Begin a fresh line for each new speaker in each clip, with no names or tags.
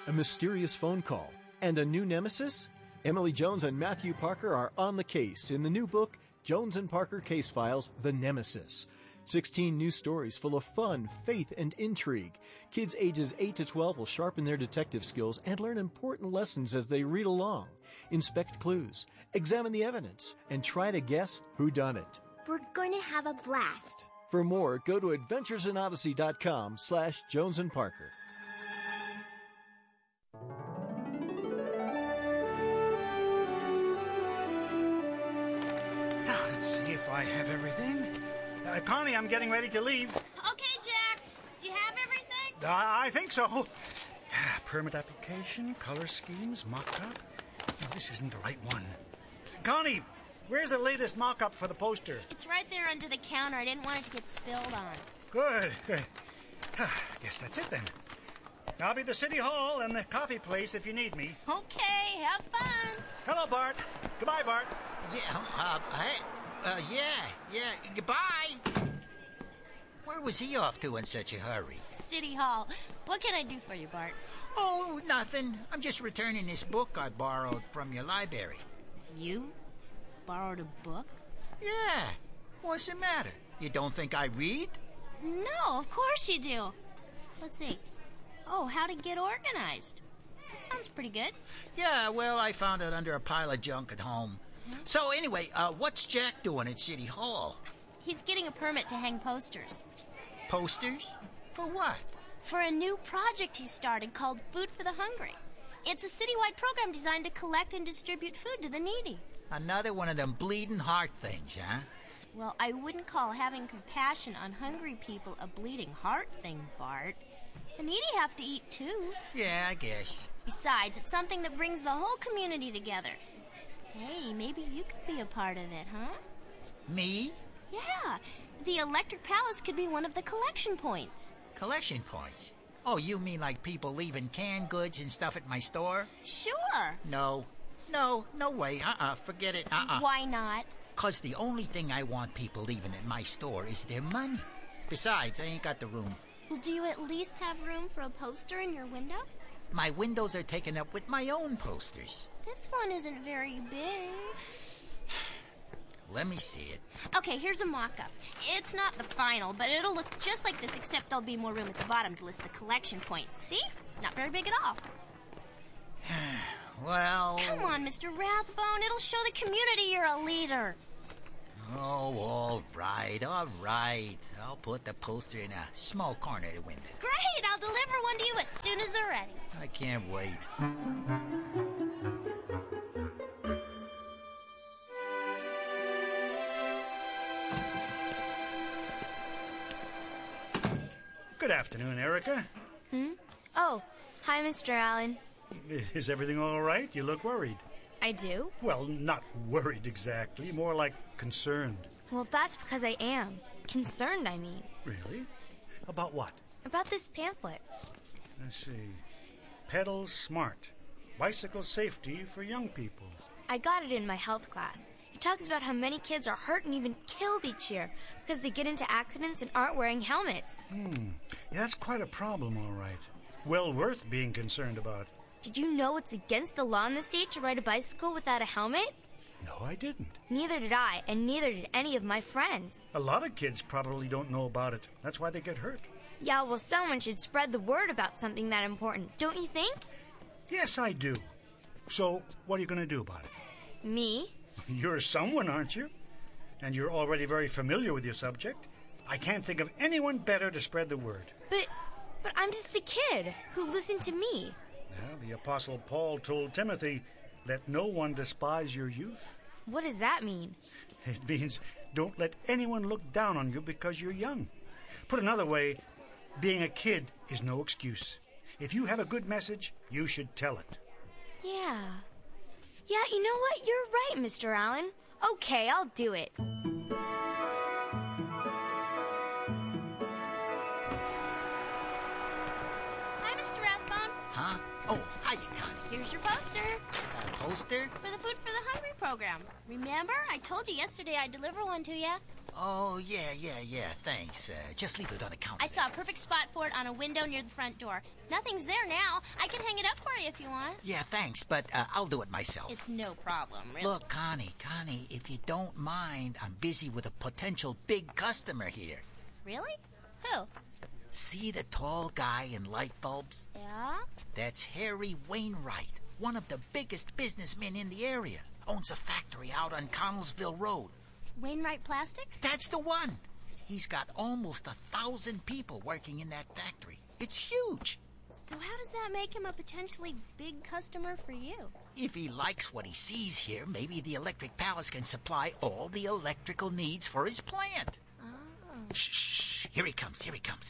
A mysterious phone call, and a new nemesis? Emily Jones and Matthew Parker are on the case in the new book, Jones and Parker Case Files, The Nemesis. 16 new stories full of fun, faith, and intrigue. Kids ages 8 to 12 will sharpen their detective skills and learn important lessons as they read along. Inspect clues, examine the evidence, and try to guess who done it.
We're going to have a blast.
For more, go to adventuresinodyssey.com/Jones and Parker.
Now, let's see if I have everything. Connie, I'm getting ready to leave.
Okay, Jack. Do you have everything?
I think so. Permit application, color schemes, mock-up. No, this isn't the right one. Connie, where's the latest mock-up for the poster?
It's right there under the counter. I didn't want it to get spilled on.
Good. Guess that's it then. I'll be at the City Hall and the coffee place if you need me.
Okay, have fun.
Hello, Bart. Goodbye, Bart.
Yeah, goodbye. Where was he off to in such a hurry?
City Hall. What can I do for you, Bart?
Oh, nothing. I'm just returning this book I borrowed from your library.
You borrowed a book?
Yeah. What's the matter? You don't think I read?
No, of course you do. Let's see. Oh, how to get organized. That sounds pretty good.
Yeah, well, I found it under a pile of junk at home. So anyway, what's Jack doing at City Hall?
He's getting a permit to hang posters.
Posters? For what?
For a new project he started called Food for the Hungry. It's a citywide program designed to collect and distribute food to the needy.
Another one of them bleeding heart things, huh?
Well, I wouldn't call having compassion on hungry people a bleeding heart thing, Bart. The needy have to eat too.
Yeah, I guess.
Besides, it's something that brings the whole community together. Hey, maybe you could be a part of it, huh?
Me?
Yeah. The Electric Palace could be one of the collection points.
Collection points? Oh, you mean like people leaving canned goods and stuff at my store?
Sure.
No way. Forget it.
Why not?
'Cause the only thing I want people leaving at my store is their money. Besides, I ain't got the room.
Well, do you at least have room for a poster in your window?
My windows are taken up with my own posters.
This one isn't very big.
Let me see it.
Okay, here's a mock-up. It's not the final, but it'll look just like this, except there'll be more room at the bottom to list the collection points. See? Not very big at all.
Well...
Come on, Mr. Rathbone. It'll show the community you're a leader.
Oh, all right. I'll put the poster in a small corner of the window.
Great! I'll deliver one to you as soon as they're ready.
I can't wait.
Good afternoon, Erica.
Oh, hi, Mr. Allen.
Is everything all right? You look worried.
I do?
Well, not worried exactly, more like concerned.
Well, that's because I am. Concerned, I mean.
Really? About what?
About this pamphlet.
Let's see. Pedal Smart. Bicycle safety for young people.
I got it in my health class. It talks about how many kids are hurt and even killed each year because they get into accidents and aren't wearing helmets.
Yeah, that's quite a problem, all right. Well worth being concerned about.
Did you know it's against the law in the state to ride a bicycle without a helmet?
No, I didn't.
Neither did I, and neither did any of my friends.
A lot of kids probably don't know about it. That's why they get hurt.
Yeah, well, someone should spread the word about something that important, don't you think?
Yes, I do. So, what are you going to do about it?
Me?
You're someone, aren't you? And you're already very familiar with your subject. I can't think of anyone better to spread the word.
But I'm just a kid who listened to me.
Well, the Apostle Paul told Timothy, let no one despise your youth.
What does that mean?
It means don't let anyone look down on you because you're young. Put another way, being a kid is no excuse. If you have a good message, you should tell it.
Yeah, you know what? You're right, Mr. Allen. Okay, I'll do it.
Hi, Mr. Rathbone.
Huh? Oh, hiya, Connie.
Here's your poster.
Got a poster?
For the Food for the Hungry program. Remember? I told you yesterday I'd deliver one to you.
Oh, yeah, thanks. Just leave it on the counter.
I saw a perfect spot for it on a window near the front door. Nothing's there now. I can hang it up for you if you want.
Yeah, thanks, but I'll do it myself.
It's no problem, really.
Look, Connie, if you don't mind, I'm busy with a potential big customer here.
Really? Who?
See the tall guy in light bulbs?
Yeah?
That's Harry Wainwright, one of the biggest businessmen in the area. Owns a factory out on Connellsville Road.
Wainwright Plastics?
That's the one. He's got almost 1,000 people working in that factory. It's huge.
So how does that make him a potentially big customer for you?
If he likes what he sees here, maybe the Electric Palace can supply all the electrical needs for his plant.
Oh.
Shh. Here he comes.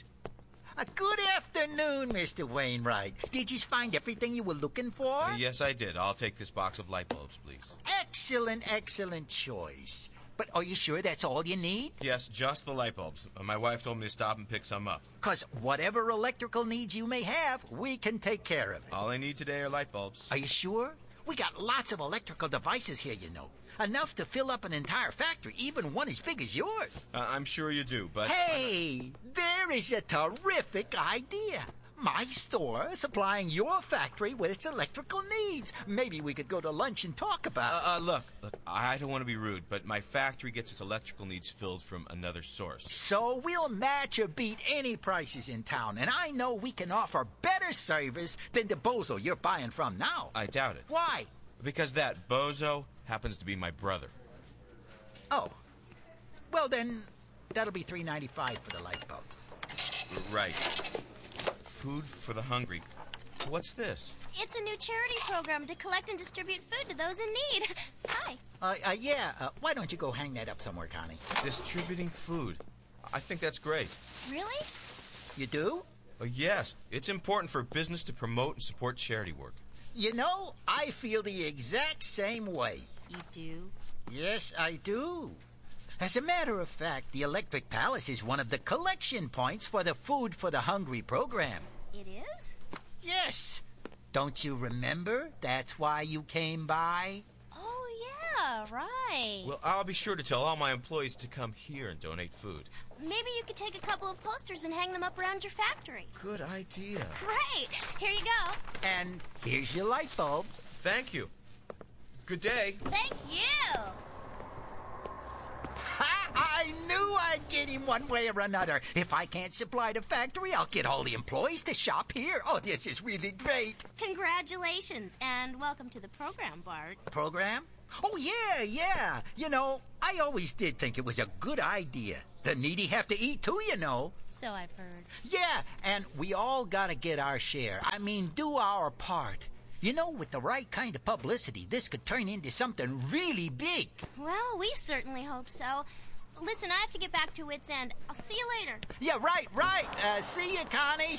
Good afternoon, Mr. Wainwright. Did you find everything you were looking for?
Yes, I did. I'll take this box of light bulbs, please.
Excellent choice. But are you sure that's all you need?
Yes, just the light bulbs. My wife told me to stop and pick some up.
'Cause whatever electrical needs you may have, we can take care of it.
All I need today are light bulbs.
Are you sure? We got lots of electrical devices here, you know. Enough to fill up an entire factory, even one as big as yours.
I'm sure you do, but...
Hey, there is a terrific idea. My store supplying your factory with its electrical needs. Maybe we could go to lunch and talk about it.
Look, I don't want to be rude, but my factory gets its electrical needs filled from another source.
So we'll match or beat any prices in town, and I know we can offer better service than the bozo you're buying from now.
I doubt it.
Why?
Because that bozo happens to be my brother.
Oh. Well, then, that'll be $3.95 for the light bulbs.
Right. Food for the hungry. What's this?
It's a new charity program to collect and distribute food to those in need. Hi.
Why don't you go hang that up somewhere, Connie?
Distributing food. I think that's great.
Really?
You do?
Yes. It's important for business to promote and support charity work.
You know, I feel the exact same way.
You do?
Yes, I do. As a matter of fact, the Electric Palace is one of the collection points for the Food for the Hungry program.
It is?
Yes. Don't you remember? That's why you came by.
Oh, yeah, right.
Well, I'll be sure to tell all my employees to come here and donate food.
Maybe you could take a couple of posters and hang them up around your factory.
Good idea.
Great. Here you go.
And here's your light bulbs.
Thank you. Good day.
Thank you.
I knew I'd get him one way or another. If I can't supply the factory, I'll get all the employees to shop here. Oh, this is really great.
Congratulations, and welcome to the program, Bart.
Program? Oh, yeah. You know, I always did think it was a good idea. The needy have to eat too, you know.
So I've heard.
Yeah, and we all gotta get our share. I mean, do our part. You know, with the right kind of publicity, this could turn into something really big.
Well, we certainly hope so. Listen, I have to get back to Wits End. I'll see you later.
Yeah, right. See you, Connie.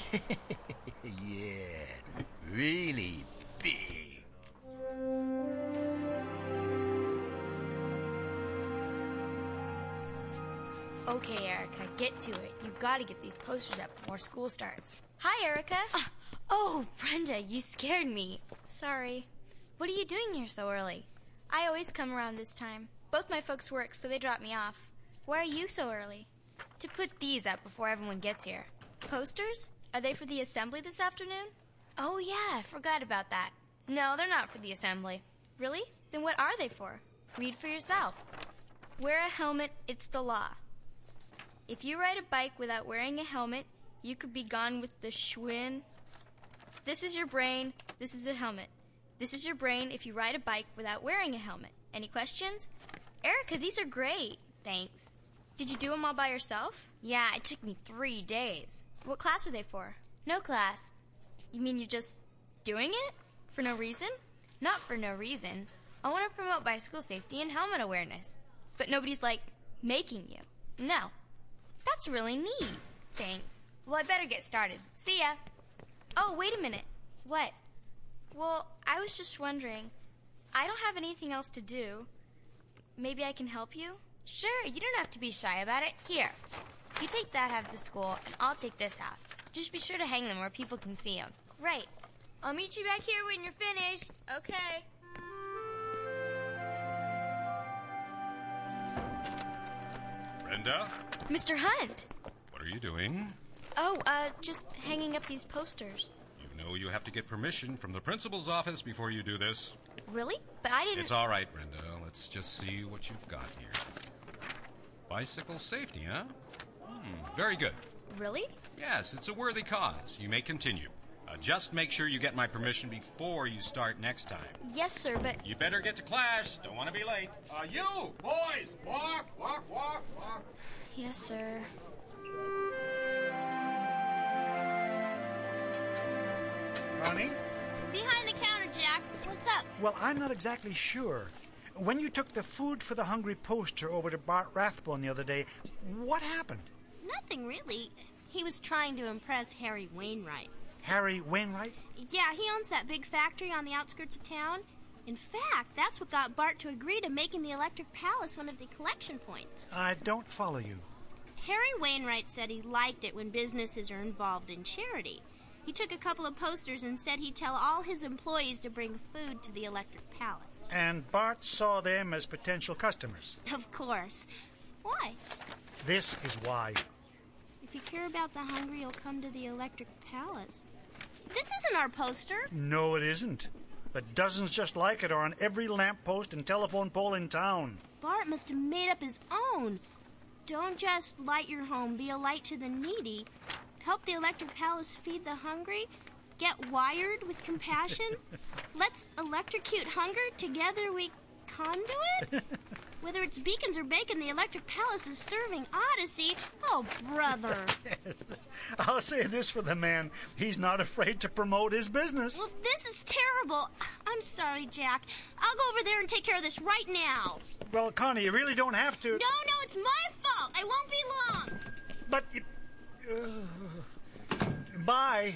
Yeah, really big.
Okay, Erica, get to it. You gotta get these posters up before school starts. Hi, Erica. Oh, Brenda, you scared me. Sorry. What are you doing here so early? I always come around this time. Both my folks work, so they drop me off. Why are you so early? To put these up before everyone gets here. Posters? Are they for the assembly this afternoon? Oh, yeah, I forgot about that. No, they're not for the assembly. Really? Then what are they for? Read for yourself. Wear a helmet, it's the law. If you ride a bike without wearing a helmet, you could be gone with the Schwinn. This is your brain, this is a helmet. This is your brain if you ride a bike without wearing a helmet. Any questions? Erica, these are great. Thanks. Did you do them all by yourself? Yeah, it took me 3 days. What class are they for? No class. You mean you're just doing it? For no reason? Not for no reason. I want to promote bicycle safety and helmet awareness. But nobody's, making you. No. That's really neat. Thanks. Well, I better get started. See ya. Oh, wait a minute. What? Well, I was just wondering. I don't have anything else to do. Maybe I can help you? Sure, you don't have to be shy about it. Here, you take that half to school, and I'll take this half. Just be sure to hang them where people can see them. Right. I'll meet you back here when you're finished. Okay.
Brenda?
Mr. Hunt.
What are you doing?
Oh, just hanging up these posters.
You know you have to get permission from the principal's office before you do this.
Really? But I didn't...
It's all right, Brenda. Let's just see what you've got here. Bicycle safety, huh? Very good.
Really?
Yes, it's a worthy cause. You may continue. Just make sure you get my permission before you start next time.
Yes, sir, but...
You better get to class. Don't want to be late. You, boys, walk.
Yes, sir.
Connie?
Behind the counter, Jack. What's up?
Well, I'm not exactly sure. When you took the Food for the Hungry poster over to Bart Rathbone the other day, what happened?
Nothing really. He was trying to impress Harry Wainwright.
Harry Wainwright?
Yeah, he owns that big factory on the outskirts of town. In fact, that's what got Bart to agree to making the Electric Palace one of the collection points.
I don't follow you.
Harry Wainwright said he liked it when businesses are involved in charity. He took a couple of posters and said he'd tell all his employees to bring food to the Electric Palace.
And Bart saw them as potential customers.
Of course. Why?
This is why.
If you care about the hungry, you'll come to the Electric Palace. This isn't our poster.
No, it isn't. But dozens just like it are on every lamppost and telephone pole in town.
Bart must have made up his own. Don't just light your home, be a light to the needy. Help the Electric Palace feed the hungry. Get wired with compassion. Let's electrocute hunger. Together we conduit. Whether it's beacons or bacon, the Electric Palace is serving Odyssey. Oh, brother.
I'll say this for the man. He's not afraid to promote his business.
Well, this is terrible. I'm sorry, Jack. I'll go over there and take care of this right now.
Well, Connie, you really don't have to.
No, it's my fault. I won't be long.
But... bye.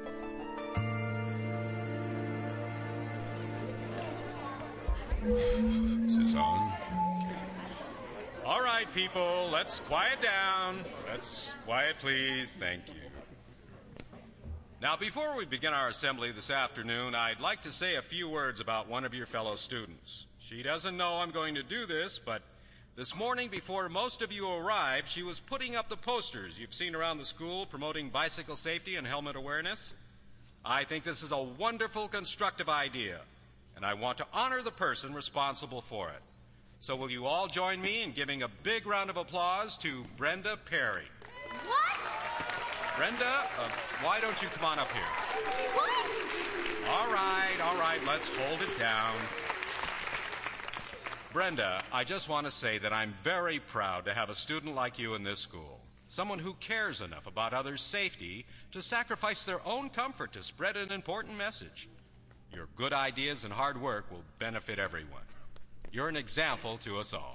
Is this on? All right, people, let's quiet down. Let's quiet, please. Thank you. Now, before we begin our assembly this afternoon, I'd like to say a few words about one of your fellow students. She doesn't know I'm going to do this, but this morning, before most of you arrived, she was putting up the posters you've seen around the school promoting bicycle safety and helmet awareness. I think this is a wonderful, constructive idea, and I want to honor the person responsible for it. So will you all join me in giving a big round of applause to Brenda Perry?
What?
Brenda, why don't you come on up here?
What?
All right, let's hold it down. Brenda, I just want to say that I'm very proud to have a student like you in this school. Someone who cares enough about others' safety to sacrifice their own comfort to spread an important message. Your good ideas and hard work will benefit everyone. You're an example to us all.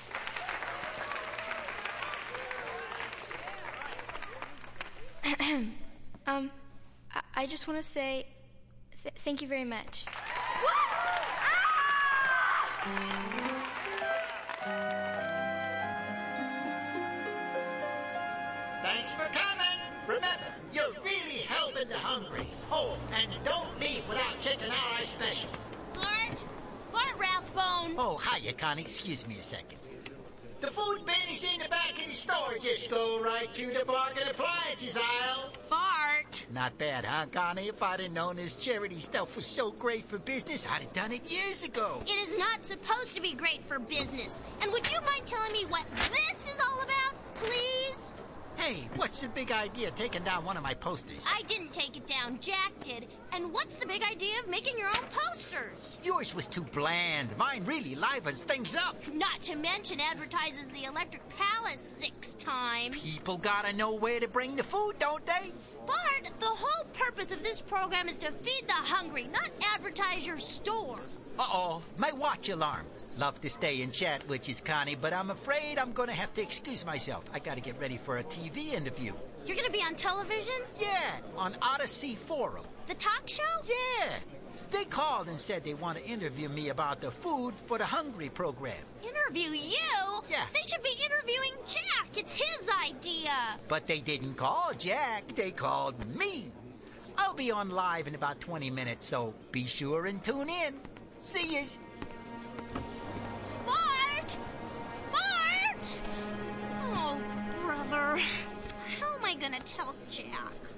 I just want to say thank you very much.
What?
Thanks for coming. Remember, you're really helping the hungry. Oh, and don't leave without checking out our specials.
Bart Rathbone.
Oh, hiya, Connie. Excuse me a second. The food bin is in the back of the store. Just go right through the bargain appliances aisle.
Bart.
Not bad, huh, Connie? If I'd have known this charity stuff was so great for business, I'd have done it years ago.
It is not supposed to be great for business. And would you mind telling me what this is all about, please?
Hey, what's the big idea of taking down one of my posters?
I didn't take it down. Jack did. And what's the big idea of making your own posters?
Yours was too bland. Mine really livens things up.
Not to mention advertises the Electric Palace 6 times.
People gotta know where to bring the food, don't they?
Bart, the whole purpose of this program is to feed the hungry, not advertise your store.
Uh-oh, my watch alarm. Love to stay and chat with you, Connie, but I'm afraid I'm gonna have to excuse myself. I gotta get ready for a TV interview.
You're gonna be on television?
Yeah, on Odyssey Forum.
The talk show?
Yeah. They called and said they want to interview me about the Food for the Hungry program.
Interview you?
Yeah.
They should be interviewing Jack. It's his idea.
But they didn't call Jack. They called me. I'll be on live in about 20 minutes, so be sure and tune in. See yous.
Bart! Bart! gonna tell Jack?